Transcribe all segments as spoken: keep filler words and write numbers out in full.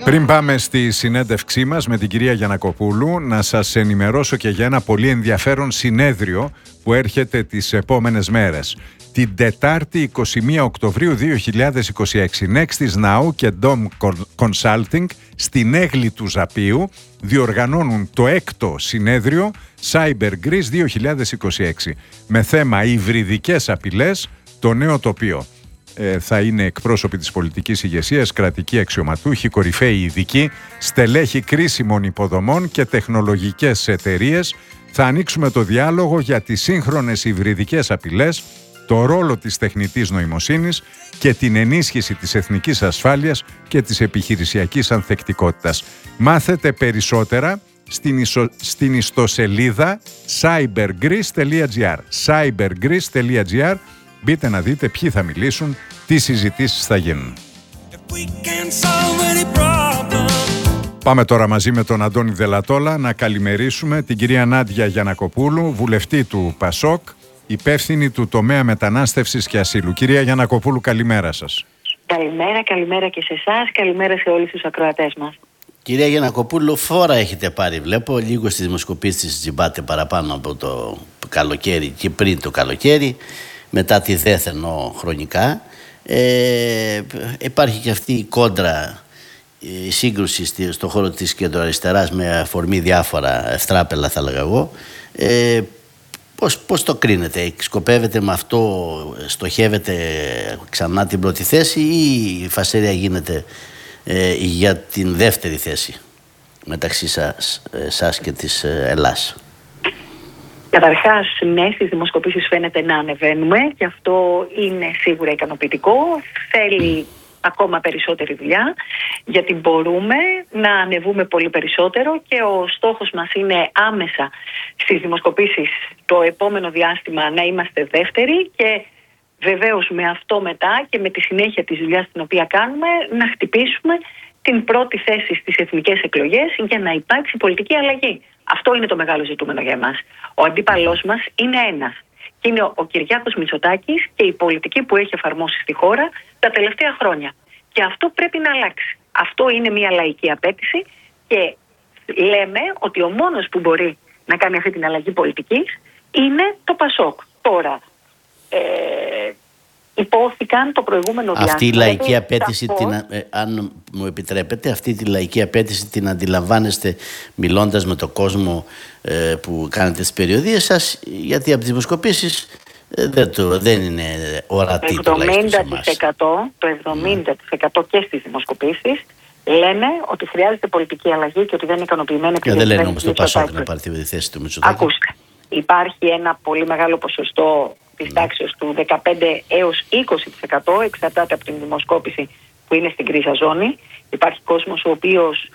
Πριν πάμε στη συνέντευξή μας με την κυρία Γιαννακοπούλου, να σας ενημερώσω και για ένα πολύ ενδιαφέρον συνέδριο που έρχεται τις επόμενες μέρες. Την Τετάρτη εικοστή πρώτη Οκτωβρίου δύο χιλιάδες είκοσι έξι, Nextis Now και Dom Consulting στην Έγλη του Ζαπίου διοργανώνουν το έκτο συνέδριο Cyber Greece δύο χιλιάδες είκοσι έξι με θέμα υβριδικές απειλές, το νέο τοπίο. Ε, θα είναι εκπρόσωποι της πολιτικής ηγεσίας, κρατικοί αξιωματούχοι, κορυφαίοι ειδικοί, στελέχοι κρίσιμων υποδομών και τεχνολογικές εταιρείες. Θα ανοίξουμε το διάλογο για τις σύγχρονες υβριδικές απειλές, το ρόλο της τεχνητής νοημοσύνης και την ενίσχυση της εθνικής ασφάλειας και της επιχειρησιακής ανθεκτικότητας. Μάθετε περισσότερα στην, ισο... στην ιστοσελίδα cybergreece τελεία gr. cybergreece τελεία gr. Μπείτε να δείτε ποιοι θα μιλήσουν, τι συζητήσεις θα γίνουν. Πάμε τώρα μαζί με τον Αντώνη Δελατόλα να καλημερίσουμε την κυρία Νάντια Γιαννακοπούλου, βουλευτή του ΠΑΣΟΚ, υπεύθυνη του τομέα μετανάστευσης και ασύλου. Κυρία Γιαννακοπούλου, καλημέρα σας. Καλημέρα, καλημέρα και σε εσάς, καλημέρα σε όλους τους ακροατές μας. Κυρία Γιαννακοπούλου, φόρα έχετε πάρει, βλέπω, λίγο στις δημοσκοπήσεις τζιμπάτε παραπάνω από το καλοκαίρι και πριν το καλοκαίρι, μετά τη δέθενο χρονικά. Ε, υπάρχει και αυτή η κόντρα, η σύγκρουση στον χώρο της κεντροαριστεράς με αφορμή διάφορα ευτράπελα, θα λέγα εγώ. Ε, πώς, πώς το κρίνετε, σκοπεύετε με αυτό, στοχεύετε ξανά την πρώτη θέση ή η φασαρία γίνεται ε, για την δεύτερη θέση μεταξύ σας, σας και της Ελλάς? Καταρχάς, ναι, στις δημοσκοπήσεις φαίνεται να ανεβαίνουμε και αυτό είναι σίγουρα ικανοποιητικό. Θέλει ακόμα περισσότερη δουλειά, γιατί μπορούμε να ανεβούμε πολύ περισσότερο και ο στόχος μας είναι άμεσα στις δημοσκοπήσεις το επόμενο διάστημα να είμαστε δεύτεροι και βεβαίως με αυτό μετά και με τη συνέχεια της δουλειάς την οποία κάνουμε να χτυπήσουμε την πρώτη θέση στις εθνικές εκλογές για να υπάρξει πολιτική αλλαγή. Αυτό είναι το μεγάλο ζητούμενο για εμάς. Ο αντίπαλός μας είναι ένας. Και είναι ο Κυριάκος Μητσοτάκης και η πολιτική που έχει εφαρμόσει στη χώρα τα τελευταία χρόνια. Και αυτό πρέπει να αλλάξει. Αυτό είναι μια λαϊκή απέτηση και λέμε ότι ο μόνος που μπορεί να κάνει αυτή την αλλαγή πολιτικής είναι το ΠΑΣΟΚ. Τώρα, ε, υπόθηκαν το προηγούμενο διάστημα. Αυτή η λαϊκή απέτηση, την, ε, αν μου επιτρέπετε, αυτή τη λαϊκή απέτηση την αντιλαμβάνεστε μιλώντας με τον κόσμο ε, που κάνετε τις περιοδίες σας, γιατί από τις δημοσκοπήσεις ε, δεν, το, δεν είναι ορατή το εβδομήντα τοις εκατό, το εβδομήντα τοις εκατό και στις δημοσκοπήσεις λένε ότι χρειάζεται πολιτική αλλαγή και ότι δεν είναι ικανοποιημένοι. Και δεν λένε όμως το ΠΑΣΟΚ να πάρει τη θέση του Μητσοτάκη. Ακούστε, υπάρχει ένα πολύ μεγάλο ποσοστό της τάξης του δεκαπέντε έως είκοσι τοις εκατό, εξαρτάται από την δημοσκόπηση που είναι στην κρίζα ζώνη. Υπάρχει κόσμος ο οποίος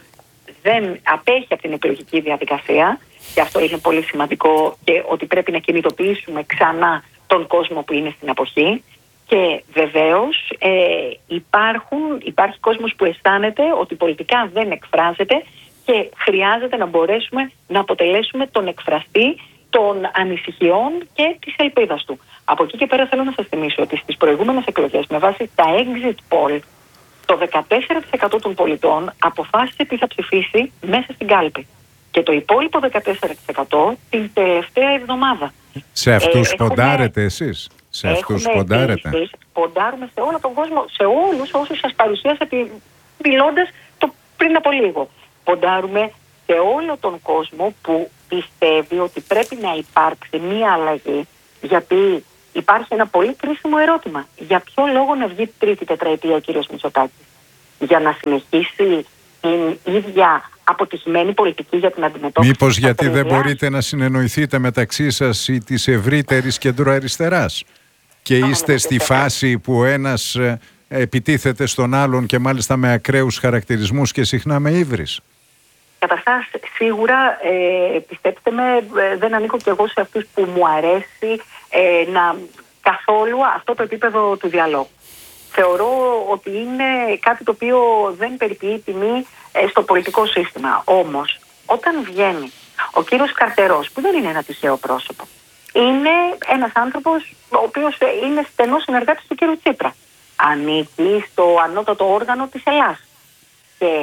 δεν απέχει από την εκλογική διαδικασία και αυτό είναι πολύ σημαντικό και ότι πρέπει να κινητοποιήσουμε ξανά τον κόσμο που είναι στην αποχή. Και βεβαίως ε, υπάρχουν, υπάρχει κόσμος που αισθάνεται ότι πολιτικά δεν εκφράζεται και χρειάζεται να μπορέσουμε να αποτελέσουμε τον εκφραστή των ανησυχιών και της ελπίδας του. Από εκεί και πέρα θέλω να σας θυμίσω ότι στις προηγούμενες εκλογές με βάση τα exit poll το δεκατέσσερα τοις εκατό των πολιτών αποφάσισε τι θα ψηφίσει μέσα στην κάλπη. Και το υπόλοιπο δεκατέσσερα τοις εκατό την τελευταία εβδομάδα. Σε αυτούς ε, ποντάρετε εσείς? Σε αυτούς ποντάρετε? Εμείς ποντάρουμε σε όλο τον κόσμο, σε όλους όσους σας παρουσίασα μιλώντας το πριν από λίγο. Ποντάρουμε σε όλο τον κόσμο που πιστεύει ότι πρέπει να υπάρξει μία αλλαγή, γιατί υπάρχει ένα πολύ κρίσιμο ερώτημα. Για ποιο λόγο να βγει τρίτη τετραετία ο κύριος Μητσοτάκης? Για να συνεχίσει την ίδια αποτυχημένη πολιτική για την αντιμετώπιση? Μήπως γιατί δεν μπορείτε να συνεννοηθείτε μεταξύ σας ή της ευρύτερης κεντροαριστεράς και είστε στη φάση που ο ένας επιτίθεται στον άλλον και μάλιστα με ακραίους χαρακτηρισμούς και συχνά με ύβρις? Καταρχάς, σίγουρα, ε, πιστέψτε με, ε, δεν ανήκω κι εγώ σε αυτούς που μου αρέσει ε, να καθόλου αυτό το επίπεδο του διαλόγου. Θεωρώ ότι είναι κάτι το οποίο δεν περιποιεί τιμή ε, στο πολιτικό σύστημα. Όμως, όταν βγαίνει ο κύριος Καρτερός, που δεν είναι ένα τυχαίο πρόσωπο, είναι ένας άνθρωπος ο οποίος είναι στενός συνεργάτης του κύριου Τσίπρα. Ανήκει στο ανώτατο όργανο της Ελλάς. Και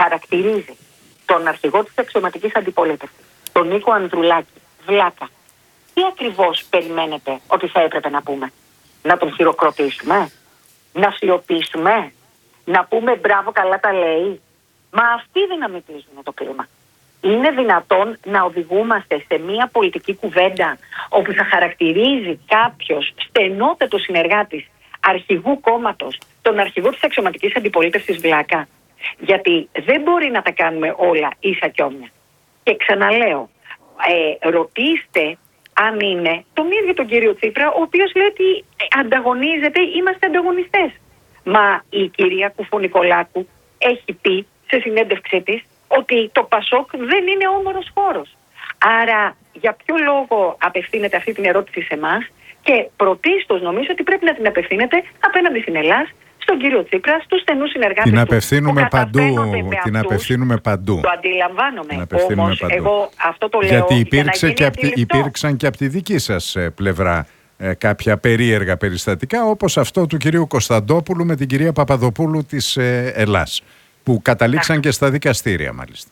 χαρακτηρίζει τον αρχηγό της αξιωματικής αντιπολίτευσης, τον Νίκο Ανδρουλάκη, βλάκα, τι ακριβώς περιμένετε ότι θα έπρεπε να πούμε? Να τον χειροκροτήσουμε? Να σιωπήσουμε? Να πούμε μπράβο, καλά τα λέει? Μα αυτοί δυναμητίζουν το κλίμα. Είναι δυνατόν να οδηγούμαστε σε μια πολιτική κουβέντα όπου θα χαρακτηρίζει κάποιος στενότατος συνεργάτης αρχηγού κόμματος τον αρχηγό της αξιωματικής αντιπολίτευσης βλάκα? Γιατί δεν μπορεί να τα κάνουμε όλα ίσα κι όμοια. Και ξαναλέω, ε, ρωτήστε αν είναι τον ίδιο τον κύριο Τσίπρα, ο οποίος λέει ότι ανταγωνίζεται, είμαστε ανταγωνιστές. Μα η κυρία Κουφονικολάκου έχει πει σε συνέντευξή της ότι το Πασόκ δεν είναι όμορος χώρος. Άρα για ποιο λόγο απευθύνεται αυτή την ερώτηση σε εμάς? Και πρωτίστως νομίζω ότι πρέπει να την απευθύνετε απέναντι στην Ελλάδα, στον κύριο Τσίπρα, στους στενούς συνεργάτες την του. Απευθύνουμε παντού, την απευθύνουμε παντού. Το αντιλαμβάνομαι. Όμως παντού. Εγώ αυτό το λέω. Γιατί υπήρξε για και απ' υπήρξαν και από τη δική σας πλευρά ε, κάποια περίεργα περιστατικά, όπως αυτό του κυρίου Κωνσταντόπουλου με την κυρία Παπαδοπούλου της ε, Ελλάς, που καταλήξαν και στα δικαστήρια μάλιστα.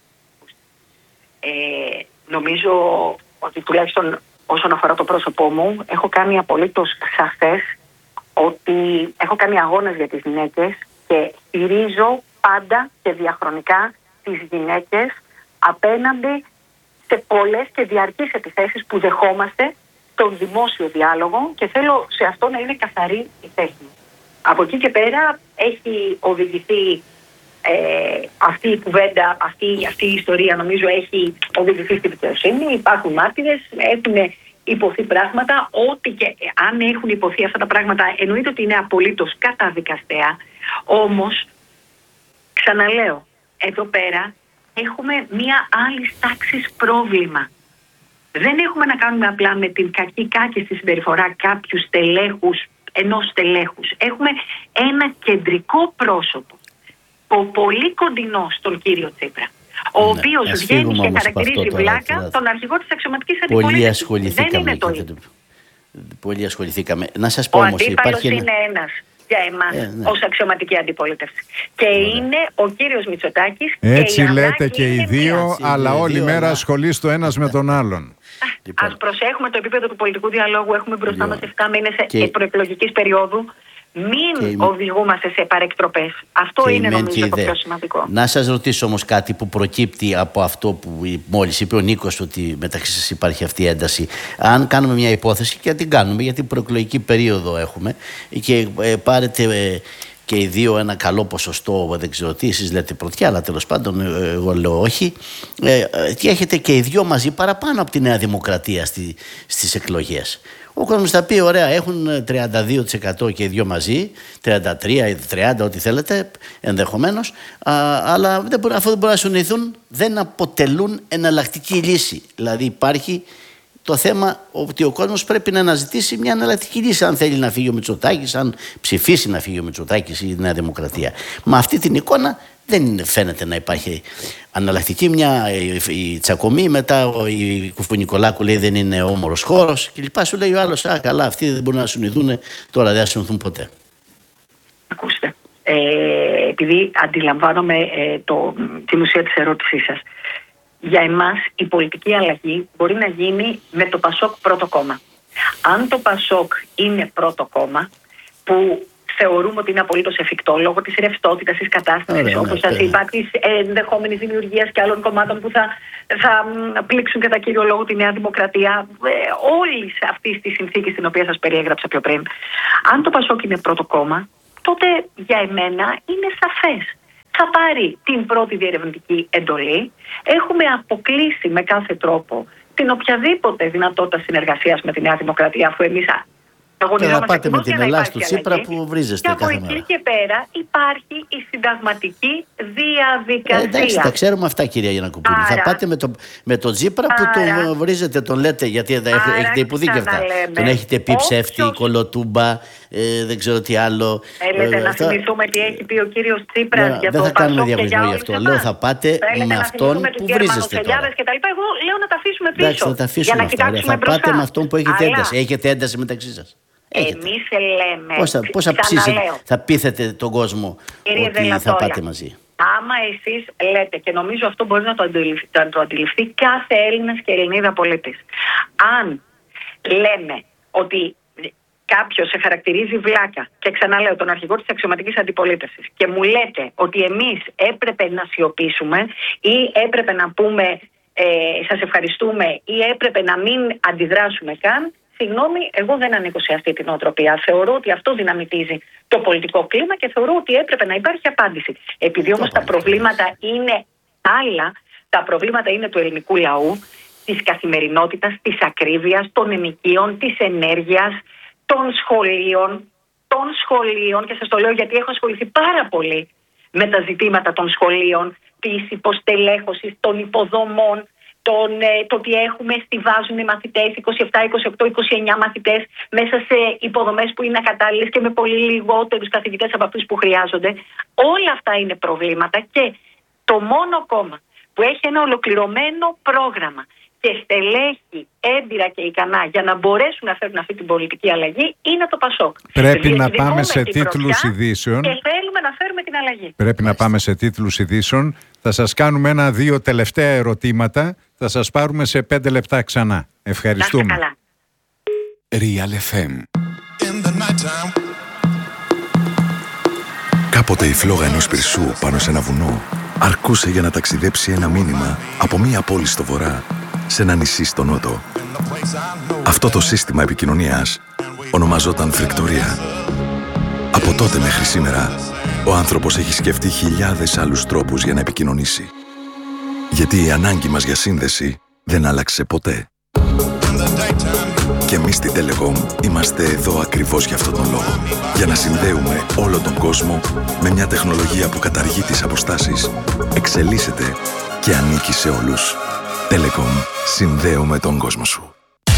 Ε, νομίζω ότι τουλάχιστον όσον αφορά το πρόσωπό μου, έχω κάνει απολύτως σαφές ότι έχω κάνει αγώνες για τις γυναίκες και στηρίζω πάντα και διαχρονικά τις γυναίκες απέναντι σε πολλές και διαρκείς επιθέσεις που δεχόμαστε στον δημόσιο διάλογο, και θέλω σε αυτό να είναι καθαρή η θέση μου. Από εκεί και πέρα έχει οδηγηθεί ε, αυτή η κουβέντα, αυτή, αυτή η ιστορία νομίζω έχει οδηγηθεί στη δικαιοσύνη. Υπάρχουν μάρτυρες, έχουν υποθεί πράγματα, ό,τι και αν έχουν υποθεί αυτά τα πράγματα εννοείται ότι είναι απολύτως καταδικαστέα. Όμως, ξαναλέω, εδώ πέρα έχουμε μία άλλη τάξης πρόβλημα. Δεν έχουμε να κάνουμε απλά με την κακή κάκιστη συμπεριφορά κάποιου στελέχους, ενός στελέχους. Έχουμε ένα κεντρικό πρόσωπο, πολύ κοντινό στον κύριο Τσίπρα, ο ναι, οποίος βγαίνει και χαρακτηρίζει βλάκα τώρα, τον αρχηγό της αξιωματικής αντιπολίτευσης. Δεν είναι το ίδιο. Πολύ ασχοληθήκαμε. Να σας πω ο όμως, αντίπαλος υπάρχει είναι ένας για εμάς ε, ναι. ως αξιωματική αντιπολίτευση. Και ναι. είναι ο κύριος Μητσοτάκης. Έτσι και λέτε και οι δύο, έτσι, αλλά όλη δύο, μέρα ασχολείστε ο ένας ναι. με τον άλλον. Λοιπόν. Ας προσέχουμε το επίπεδο του πολιτικού διαλόγου. Έχουμε μπροστά μας εφτά μήνες και... προεκλογικής περίοδου. Μην και... οδηγούμαστε σε παρεκτροπές. Αυτό και είναι νομίζω το πιο σημαντικό. Να σας ρωτήσω όμως κάτι που προκύπτει από αυτό που μόλις είπε ο Νίκος, ότι μεταξύ σας υπάρχει αυτή η ένταση. Αν κάνουμε μια υπόθεση, και την κάνουμε γιατί προεκλογική περίοδο έχουμε, και ε, πάρετε ε, και οι δύο ένα καλό ποσοστό, δεν ξέρω τι, εσείς λέτε πρωτιά, αλλά τέλος πάντων ε, εγώ λέω όχι, ε, ε, και έχετε και οι δύο μαζί παραπάνω από τη Νέα Δημοκρατία στη, στις εκλογές. Ο κόσμος θα πει ωραία, έχουν τριάντα δύο τοις εκατό και οι δυο μαζί, τριάντα τρία ή τριάντα, ό,τι θέλετε ενδεχομένως, α, αλλά δεν μπορεί, αφού δεν μπορούν να συνοηθούν, δεν αποτελούν εναλλακτική λύση. Δηλαδή υπάρχει το θέμα ότι ο κόσμος πρέπει να αναζητήσει μια εναλλακτική λύση, αν θέλει να φύγει ο Μητσοτάκης, αν ψηφίσει να φύγει ο Μητσοτάκης ή η Νέα Δημοκρατία. Με αυτή την εικόνα δεν φαίνεται να υπάρχει αναλλακτική. Μια η, η τσακωμή, μετά η Κουφονικολάκου λέει δεν είναι όμορος χώρος και λοιπά. Σου λέει ο άλλος, α, καλά, αυτοί δεν μπορούν να συνοηθούν, τώρα δεν θα συνοηθούν ποτέ. Ακούστε, ε, επειδή αντιλαμβάνομαι ε, το, την ουσία της ερώτησής σας, για εμάς η πολιτική αλλαγή μπορεί να γίνει με το Πασόκ πρώτο κόμμα. Αν το Πασόκ είναι πρώτο κόμμα, που θεωρούμε ότι είναι απολύτως εφικτό λόγω της ρευστότητας της κατάστασης, όπως σας είπα, της ενδεχόμενης δημιουργίας και άλλων κομμάτων που θα, θα πλήξουν κατά κύριο λόγο τη Νέα Δημοκρατία, ε, όλης αυτής της συνθήκης την οποία σας περιέγραψα πιο πριν. Αν το Πασόκ είναι πρώτο κόμμα, τότε για εμένα είναι σαφές. Θα πάρει την πρώτη διερευνητική εντολή. Έχουμε αποκλείσει με κάθε τρόπο την οποιαδήποτε δυνατότητα συνεργασίας με τη Νέα Δημοκρατία, αφού εμείς και θα πάτε με την Ελλάδα του Τσίπρα που βρίζεστε κάθε μέρα. Και από εκεί και πέρα υπάρχει η συνταγματική διαδικασία. Ε, εντάξει, τα ξέρουμε αυτά, κυρία Γιαννακοπούλου. Άρα, θα πάτε με τον με το Τσίπρα που άρα, τον βρίζετε, τον λέτε, γιατί άρα, έχετε υποδίκευτα. Τον έχετε πει ψεύτη, όποιος... κολοτούμπα, ε, δεν ξέρω τι άλλο. Θέλετε ε, να θα... θυμηθούμε τι έχει πει ο κύριος Τσίπρας ναι, για το Πασόκ. Δεν θα κάνουμε διαγωνισμό γι' αυτό. Λέω θα πάτε με αυτόν που βρίζεστε τώρα. Εγώ λέω να τα αφήσουμε πίσω. Εντάξει, θα τα αφήσουμε αυτά. Θα πάτε με αυτόν που έχετε ένταση. Έχετε ένταση μεταξύ σας. Εμείς λέμε, πώς θα, πώς θα, ψήσετε, θα πείθετε τον κόσμο κύριε ότι Δελατόρια, θα πάτε μαζί. Άμα εσείς λέτε, και νομίζω αυτό μπορεί να το αντιληφθεί, να το αντιληφθεί κάθε Έλληνας και Ελληνίδα πολίτης, αν λέμε ότι κάποιος σε χαρακτηρίζει βλάκα, και ξαναλέω τον αρχηγό της αξιωματικής αντιπολίτευσης, και μου λέτε ότι εμείς έπρεπε να σιωπήσουμε ή έπρεπε να πούμε ε, σας ευχαριστούμε ή έπρεπε να μην αντιδράσουμε καν, συγγνώμη, εγώ δεν ανήκω σε αυτή την νοοτροπία. Θεωρώ ότι αυτό δυναμητίζει το πολιτικό κλίμα και θεωρώ ότι έπρεπε να υπάρχει απάντηση. Επειδή όμως τα προβλήματα είναι άλλα, τα προβλήματα είναι του ελληνικού λαού, της καθημερινότητας, της ακρίβειας, των ενοικίων, της ενέργειας, των σχολείων, των σχολείων, και σας το λέω γιατί έχω ασχοληθεί πάρα πολύ με τα ζητήματα των σχολείων, της υποστελέχωσης, των υποδομών, τον, το ότι έχουμε στιβάζουν οι μαθητές, είκοσι επτά, είκοσι οκτώ, είκοσι εννιά μαθητές μέσα σε υποδομές που είναι ακατάλληλες και με πολύ λιγότερους καθηγητές από αυτούς που χρειάζονται. Όλα αυτά είναι προβλήματα και το μόνο κόμμα που έχει ένα ολοκληρωμένο πρόγραμμα και στελέχη έμπειρα και ικανά για να μπορέσουν να φέρουν αυτή την πολιτική αλλαγή είναι το Πασόκ. Πρέπει να πάμε σε τίτλους ειδήσεων. Και θέλουμε να φέρουμε την αλλαγή. Πρέπει να πάμε σε τίτλους ειδήσεων. Θα σας κάνουμε ένα-δύο τελευταία ερωτήματα. Θα σας πάρουμε σε πέντε λεπτά ξανά. Ευχαριστούμε. Καλά. Real εφ εμ. Κάποτε η φλόγα ενός πυρσού πάνω σε ένα βουνό αρκούσε για να ταξιδέψει ένα μήνυμα από μία πόλη στο βορρά σε ένα νησί στο νότο. Αυτό το σύστημα επικοινωνίας ονομαζόταν φρικτορία. Από τότε μέχρι σήμερα, ο άνθρωπος έχει σκεφτεί χιλιάδες άλλους τρόπους για να επικοινωνήσει. Γιατί η ανάγκη μας για σύνδεση δεν άλλαξε ποτέ. Και εμείς στην Telecom είμαστε εδώ ακριβώς για αυτόν τον λόγο. Για να συνδέουμε όλο τον κόσμο με μια τεχνολογία που καταργεί τις αποστάσεις, εξελίσσεται και ανήκει σε όλους. Telecom. Συνδέουμε τον κόσμο σου.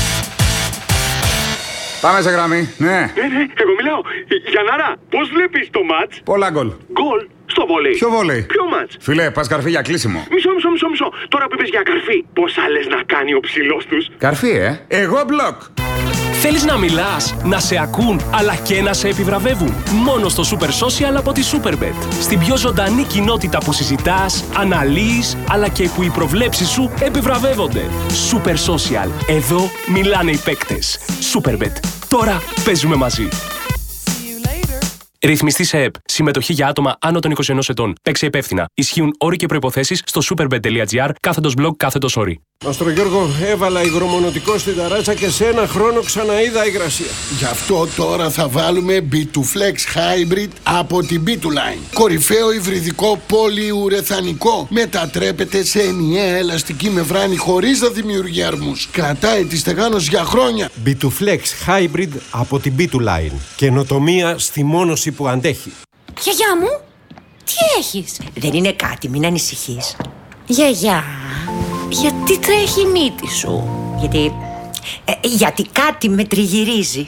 Πάμε σε γραμμή, ναι. Ναι, ναι, εγώ μιλάω. Γιαννάρα, πώς βλέπεις το μάτς? Πολλά γκολ. Γκολ στο βόλεϊ. Ποιο βόλεϊ? Ποιο μάτς? Φίλε, πας καρφί για κλείσιμο. Μισό, μισό, μισό, μισό. Τώρα που είπες για καρφί, πόσα λες να κάνει ο ψηλός τους? Καρφί, ε. Εγώ μπλοκ. Θέλεις να μιλάς, να σε ακούν, αλλά και να σε επιβραβεύουν? Μόνο στο Super Social από τη Superbet. Στην πιο ζωντανή κοινότητα που συζητάς, αναλύεις, αλλά και που οι προβλέψεις σου επιβραβεύονται. Super Social. Εδώ μιλάνε οι παίκτες. Superbet. Τώρα παίζουμε μαζί. Ρυθμιστή σε ΕΠ. Συμμετοχή για άτομα άνω των είκοσι ενός ετών. Παίξε υπεύθυνα. Ισχύουν όροι και προϋποθέσεις στο superbet.gr κάθετος blog κάθετος όροι. Μαστρογιώργο, έβαλα υγρομονωτικό στην ταράτσα και σε ένα χρόνο ξαναείδα υγρασία. Γι' αυτό τώρα θα βάλουμε μπι τού Flex Hybrid από την μπι τού Line. Κορυφαίο υβριδικό πολυουρεθανικό. Μετατρέπεται σε ενιαία ελαστική μεμβράνη χωρίς να δημιουργεί αρμούς. Κρατάει τη στεγάνωση για χρόνια. μπι τού Flex Hybrid από την μπι τού Line. Καινοτομία στη μόνωση που αντέχει. Γιαγιά μου, τι έχεις? Δεν είναι κάτι, μην ανησυχείς. Γιαγιά, γιατί τρέχει η μύτη σου? Γιατί... Ε, γιατί κάτι με τριγυρίζει.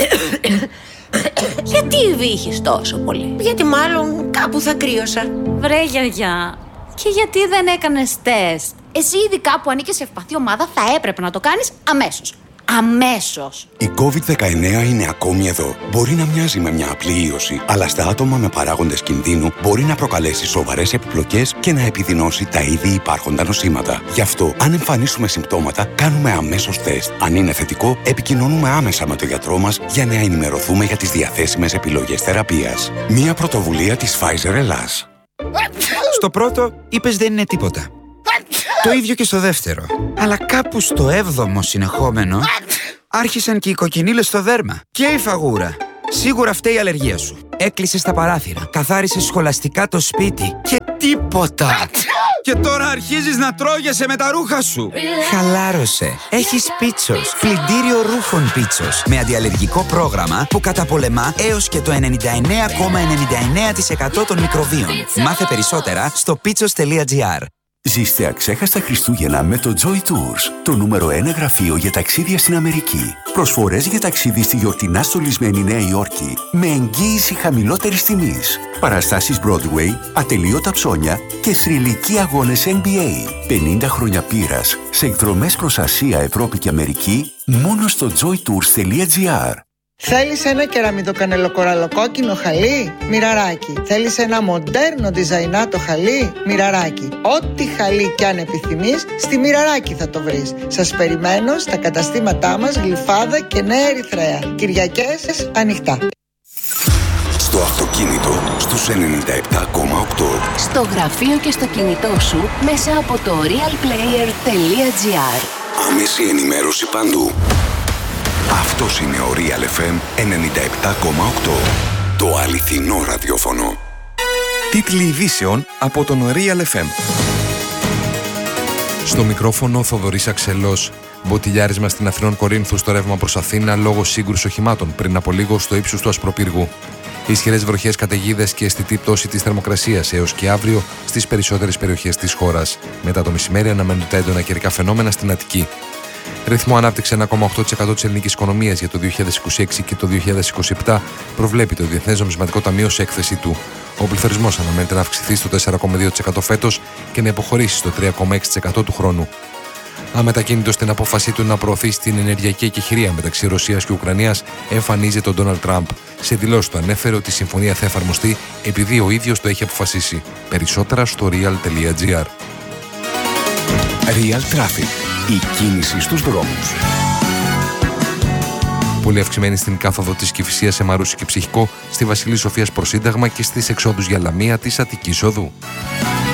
Γιατί βύχεις τόσο πολύ? Γιατί μάλλον κάπου θα κρύωσα. Βρε γιαγιά, και γιατί δεν έκανες τεστ? Εσύ ειδικά που ανήκεις σε ευπαθή ομάδα θα έπρεπε να το κάνεις αμέσως. Αμέσως. Η κόβιντ δεκαεννέα είναι ακόμη εδώ. Μπορεί να μοιάζει με μια απλή ίωση, αλλά στα άτομα με παράγοντες κινδύνου μπορεί να προκαλέσει σοβαρές επιπλοκές και να επιδεινώσει τα ήδη υπάρχοντα νοσήματα. Γι' αυτό, αν εμφανίσουμε συμπτώματα, κάνουμε αμέσως τεστ. Αν είναι θετικό, επικοινωνούμε άμεσα με τον γιατρό μας για να ενημερωθούμε για τις διαθέσιμες επιλογές θεραπείας. Μια πρωτοβουλία της Pfizer Ελλάς. Στο πρώτο, είπες δεν είναι τίποτα. Το ίδιο και στο δεύτερο. Αλλά κάπου στο έβδομο συνεχόμενο άρχισαν και οι κοκκινίλες στο δέρμα και η φαγούρα. Σίγουρα φταίει η αλλεργία σου. Έκλεισες τα παράθυρα, καθάρισες σχολαστικά το σπίτι και τίποτα. Και τώρα αρχίζεις να τρώγεσαι με τα ρούχα σου. Χαλάρωσε. Έχεις Πίτσος. Πλυντήριο ρούχων Πίτσος. Με αντιαλλεργικό πρόγραμμα που καταπολεμά έως και το ενενήντα εννέα κόμμα ενενήντα εννέα τοις εκατό των μικροβίων. Μάθε περισσότερα στο πίτσος τελεία τζι άρ. Ζήστε αξέχαστα Χριστούγεννα με το Joy Tours, το νούμερο ένα γραφείο για ταξίδια στην Αμερική. Προσφορές για ταξίδι στη γιορτινά στολισμένη Νέα Υόρκη με εγγύηση χαμηλότερης τιμής. Παραστάσεις Broadway, ατελείωτα ψώνια και θρυλικοί αγώνες εν μπι έι. πενήντα χρόνια πείρας σε εκδρομές προς Ασία, Ευρώπη και Αμερική μόνο στο joy tours τελεία τζι άρ. Θέλεις ένα κεραμιδοκανελοκοραλοκόκκινο χαλί? Μοιραράκι. Θέλεις ένα μοντέρνο διζαϊνάτο χαλί? Μοιραράκι. Ό,τι χαλί κι αν επιθυμείς, στη Μοιραράκι θα το βρεις. Σας περιμένω στα καταστήματά μας Γλυφάδα και Νέα Ερυθρέα. Κυριακές ανοιχτά. Στο αυτοκίνητο στους ενενήντα επτά κόμμα οκτώ. Στο γραφείο και στο κινητό σου μέσα από το realplayer τελεία gr. Άμεση ενημέρωση παντού. Αυτός είναι ο Real εφ εμ ενενήντα επτά κόμμα οκτώ. Το αληθινό ραδιόφωνο. Τίτλοι ειδήσεων από τον Real εφ εμ. Στο μικρόφωνο Θοδωρής Αξελός. Μποτιλιάρισμα στην Αθηνών Κορίνθου στο ρεύμα προς Αθήνα λόγω σύγκρουσης οχημάτων πριν από λίγο στο ύψος του Ασπροπύργου. Ισχυρές βροχές, καταιγίδες και αισθητή πτώση της θερμοκρασίας έως και αύριο στις περισσότερες περιοχές της χώρας. Μετά το μεσημέρι αναμένονται τα έντονα καιρικά φαινόμενα στην Αττική. Ρυθμό ανάπτυξη ένα κόμμα οκτώ τοις εκατό της ελληνικής οικονομίας για το δύο χιλιάδες είκοσι έξι και το δύο χιλιάδες είκοσι επτά προβλέπει το Διεθνές Νομισματικό Ταμείο σε έκθεση του. Ο πληθωρισμός αναμένεται να αυξηθεί στο τέσσερα κόμμα δύο τοις εκατό φέτος και να υποχωρήσει στο τρία κόμμα έξι τοις εκατό του χρόνου. Αμετακίνητο στην απόφασή του να προωθήσει την ενεργειακή εκεχηρία μεταξύ Ρωσίας και Ουκρανίας, εμφανίζεται ο Ντόναλντ Τραμπ. Σε δηλώσεις του ανέφερε ότι η συμφωνία θα εφαρμοστεί επειδή ο ίδιος το έχει αποφασίσει. Περισσότερα στο real τελεία gr. Real Traffic. Η κίνηση στους δρόμους. Πολύ αυξημένη στην κάθοδο της Κηφισίας σε Μαρούσι και Ψυχικό, στη Βασιλής Σοφίας προς Σύνταγμα και στις εξόδους για Λαμία της Αττικής Οδού.